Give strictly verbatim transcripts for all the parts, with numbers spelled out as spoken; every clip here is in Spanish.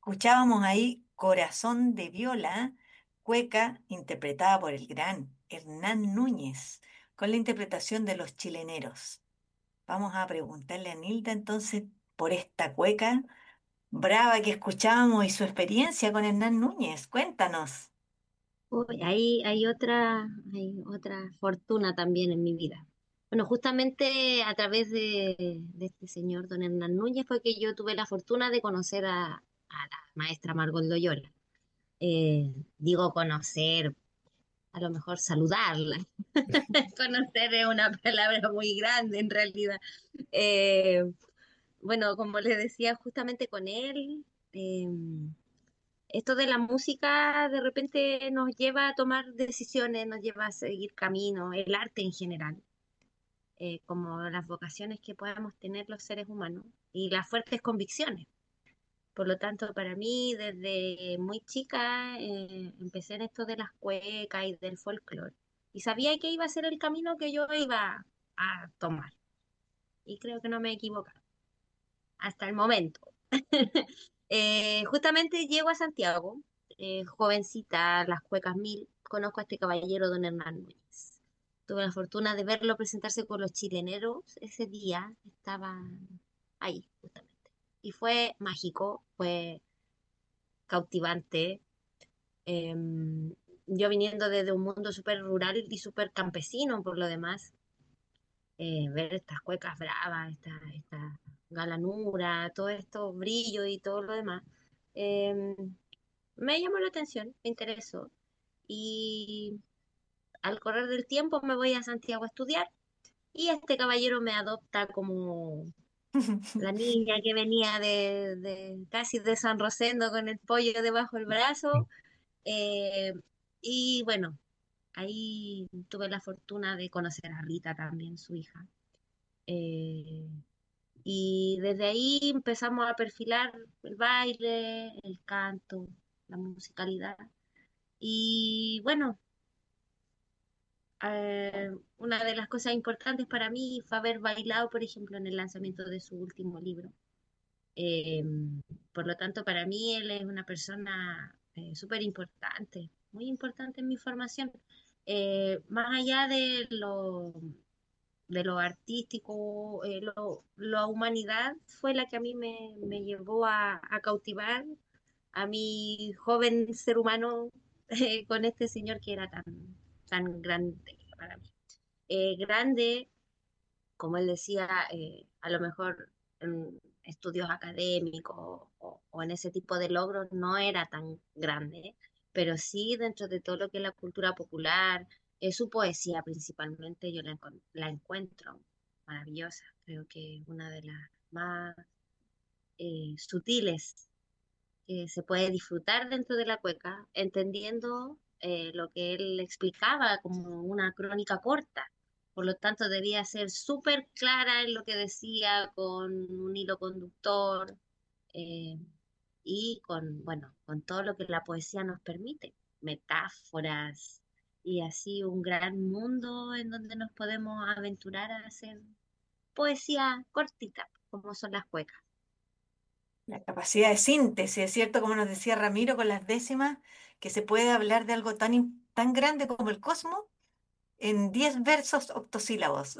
Escuchábamos ahí Corazón de Viola, cueca interpretada por el gran Hernán Núñez, con la interpretación de los chileneros. Vamos a preguntarle a Nilda entonces por esta cueca brava que escuchábamos y su experiencia con Hernán Núñez. Cuéntanos. Uy, ahí hay otra, hay otra fortuna también en mi vida. Bueno, justamente a través de, de este señor don Hernán Núñez fue que yo tuve la fortuna de conocer a, a la maestra Margot Loyola. Eh, digo conocer, a lo mejor saludarla. Conocer es una palabra muy grande en realidad. Eh, bueno, como les decía, justamente con él. eh, Esto de la música de repente nos lleva a tomar decisiones, nos lleva a seguir camino, el arte en general, eh, como las vocaciones que podamos tener los seres humanos y las fuertes convicciones. Por lo tanto, para mí, desde muy chica, eh, empecé en esto de las cuecas y del folclore. Y sabía que iba a ser el camino que yo iba a tomar. Y creo que no me he equivocado hasta el momento. Eh, justamente llego a Santiago, eh, jovencita, las Cuecas Mil, conozco a este caballero, don Hernán Núñez. Tuve la fortuna de verlo presentarse con los chileneros ese día, estaba ahí, justamente. Y fue mágico, fue cautivante. eh, yo viniendo desde un mundo súper rural y súper campesino, por lo demás, eh, ver estas cuecas bravas, esta, esta galanura, todo esto brillo y todo lo demás, eh, me llamó la atención, me interesó. Y al correr del tiempo me voy a Santiago a estudiar y este caballero me adopta como la niña que venía de, de casi de San Rosendo con el pollo debajo del brazo. eh, y bueno, ahí tuve la fortuna de conocer a Rita también, su hija. Eh, y desde ahí empezamos a perfilar el baile, el canto, la musicalidad. Y bueno, eh, una de las cosas importantes para mí fue haber bailado, por ejemplo, en el lanzamiento de su último libro. Eh, por lo tanto, para mí él es una persona eh, súper importante, muy importante en mi formación. Eh, más allá de lo, de lo artístico, eh, lo, la humanidad fue la que a mí me, me llevó a, a cautivar a mi joven ser humano eh, con este señor que era tan, tan grande para mí. Eh, grande, como él decía, eh, a lo mejor en estudios académicos o, o en ese tipo de logros no era tan grande, pero sí dentro de todo lo que es la cultura popular, eh, su poesía principalmente, yo la, encon- la encuentro maravillosa. Creo que es una de las más eh, sutiles que se puede disfrutar dentro de la cueca, entendiendo eh, lo que él explicaba como una crónica corta. Por lo tanto, debía ser súper clara en lo que decía, con un hilo conductor eh, y con, bueno, con todo lo que la poesía nos permite, metáforas y así un gran mundo en donde nos podemos aventurar a hacer poesía cortita, como son las cuecas. La capacidad de síntesis, es cierto, como nos decía Ramiro con las décimas, que se puede hablar de algo tan, im- tan grande como el cosmos en diez versos octosílabos.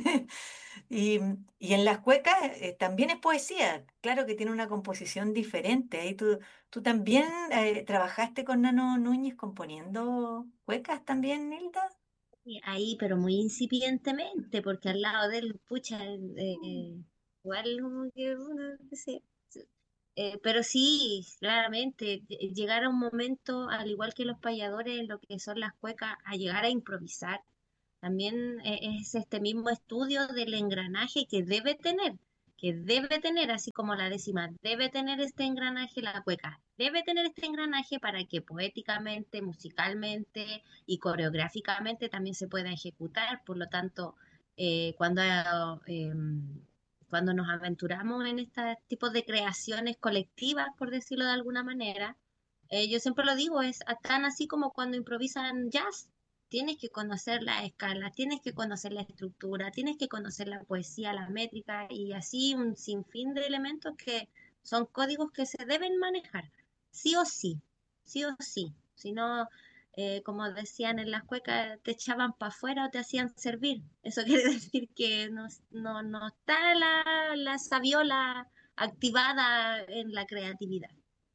Y, y en las cuecas eh, también es poesía, claro que tiene una composición diferente. Ahí tú, tú también eh, trabajaste con Nano Núñez componiendo cuecas también, Nilda. Y ahí, pero muy incipientemente, porque al lado de él, pucha, eh, igual como que uno, qué sé, eh, pero sí, claramente, ll- llegar a un momento, al igual que los payadores, en lo que son las cuecas, a llegar a improvisar. También eh, es este mismo estudio del engranaje que debe tener, que debe tener, así como la décima, debe tener este engranaje la cueca, debe tener este engranaje para que poéticamente, musicalmente y coreográficamente también se pueda ejecutar. Por lo tanto, eh, cuando eh, cuando nos aventuramos en estos tipos de creaciones colectivas, por decirlo de alguna manera, eh, yo siempre lo digo, es a- tan así como cuando improvisan jazz. Tienes que conocer la escala, tienes que conocer la estructura, tienes que conocer la poesía, la métrica y así un sinfín de elementos que son códigos que se deben manejar, sí o sí, sí o sí. Si no, eh, como decían en las cuecas, te echaban para afuera o te hacían servir. Eso quiere decir que no, no, no está la, la sabiola activada en la creatividad.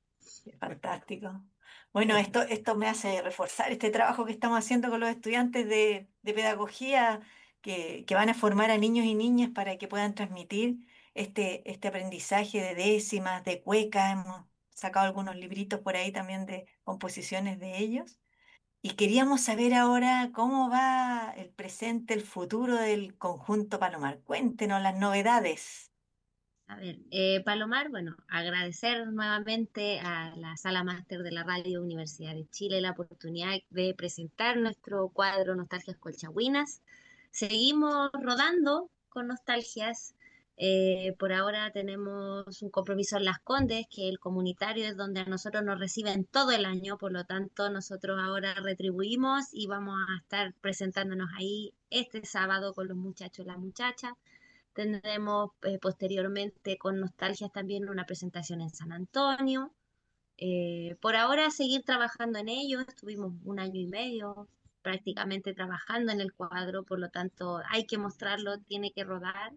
Fantástico. Bueno, esto, esto me hace reforzar este trabajo que estamos haciendo con los estudiantes de, de pedagogía que, que van a formar a niños y niñas para que puedan transmitir este, este aprendizaje de décimas, de cueca. Hemos sacado algunos libritos por ahí también de composiciones de ellos. Y queríamos saber ahora cómo va el presente, el futuro del conjunto Palomar. Cuéntenos las novedades. A ver, eh, Palomar, bueno, agradecer nuevamente a la Sala Máster de la Radio Universidad de Chile la oportunidad de presentar nuestro cuadro Nostalgias Colchagüinas. Seguimos rodando con nostalgias. Eh, por ahora tenemos un compromiso en Las Condes, que el comunitario es donde a nosotros nos reciben todo el año, por lo tanto nosotros ahora retribuimos y vamos a estar presentándonos ahí este sábado con los muchachos y las muchachas. Tendremos eh, posteriormente con Nostalgias también una presentación en San Antonio. Eh, por ahora seguir trabajando en ello. Estuvimos un año y medio prácticamente trabajando en el cuadro, por lo tanto hay que mostrarlo, tiene que rodar.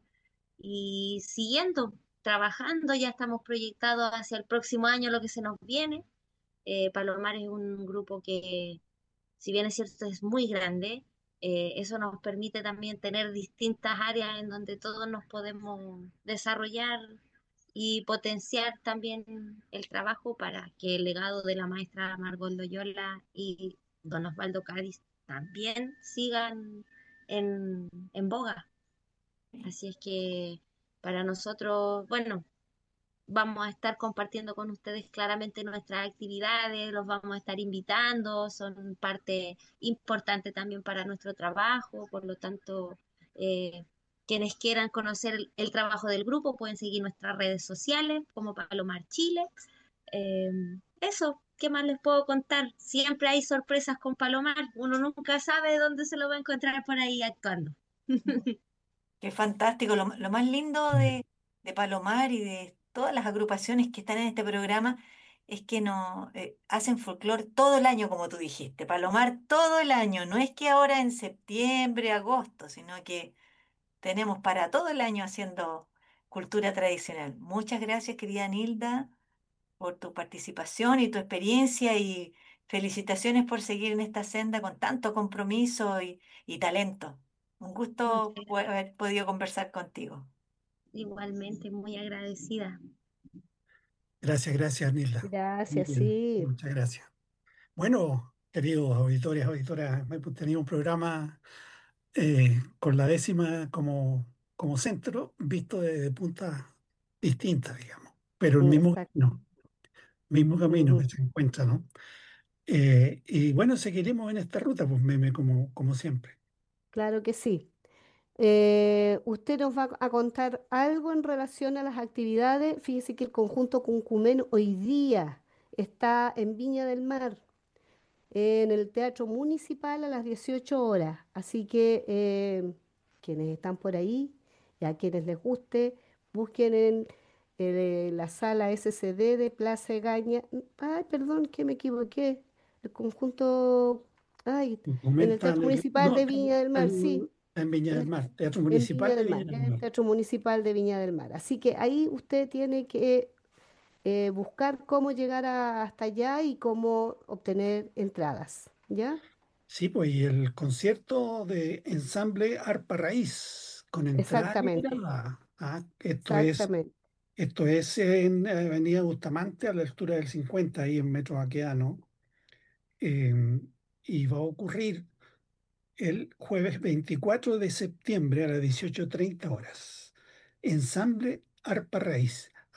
Y siguiendo trabajando, ya estamos proyectados hacia el próximo año lo que se nos viene. Eh, Palomar es un grupo que, si bien es cierto, es muy grande, eh, eso nos permite también tener distintas áreas en donde todos nos podemos desarrollar y potenciar también el trabajo para que el legado de la maestra Margot Loyola y don Osvaldo Cádiz también sigan en, en boga. Así es que para nosotros, bueno, vamos a estar compartiendo con ustedes claramente nuestras actividades, los vamos a estar invitando, son parte importante también para nuestro trabajo, por lo tanto, eh, quienes quieran conocer el, el trabajo del grupo pueden seguir nuestras redes sociales como Palomar Chile. Eh, Eso, ¿qué más les puedo contar? Siempre hay sorpresas con Palomar, uno nunca sabe dónde se lo va a encontrar por ahí actuando. Qué fantástico. Lo, lo más lindo Mm. de, de Palomar y de todas las agrupaciones que están en este programa es que no eh, hacen folclore todo el año, como tú dijiste. Palomar todo el año. No es que ahora en septiembre, agosto, sino que tenemos para todo el año haciendo cultura tradicional. Muchas gracias, querida Nilda, por tu participación y tu experiencia y felicitaciones por seguir en esta senda con tanto compromiso y, y talento. Un gusto Muchas po- haber podido conversar contigo. Igualmente, muy agradecida. Gracias, gracias, Nilda. Muy Gracias, bien, sí. muchas gracias. Bueno, queridos auditores, auditoras, hemos tenido un programa eh, con la décima como, como centro, visto desde puntas distintas, digamos, pero el mismo Exacto. camino, mismo camino Ujú. que se encuentra, ¿no? Eh, y bueno, seguiremos en esta ruta, pues meme, como, como siempre. Claro que sí. Eh, usted nos va a contar algo en relación a las actividades. Fíjese que el conjunto Cuncumen hoy día está en Viña del Mar, en el Teatro Municipal a las dieciocho horas. Así que eh, quienes están por ahí y a quienes les guste, busquen en eh, la sala S C D de Plaza Egaña. Ay, perdón, que me equivoqué. El conjunto, ay, en el Comenta, Teatro el- Municipal no, de está Viña del Mar, sí. en, en Viña En, del el- Mar, Teatro en Municipal Viña de del Viña Mar, del en el Mar. Teatro Municipal de Viña del Mar. Así que ahí usted tiene que eh, buscar cómo llegar a- hasta allá y cómo obtener entradas, ¿ya? Sí, pues y el concierto de ensamble Arpa Raíz, con entrada Exactamente, liberada. Ah, esto es, exactamente. esto es en Avenida Bustamante, a la altura del cincuenta, ahí en Metro Baqueano. Eh, y va a ocurrir el jueves veinticuatro de septiembre a las dieciocho treinta horas. Ensamble Arpa Raíz.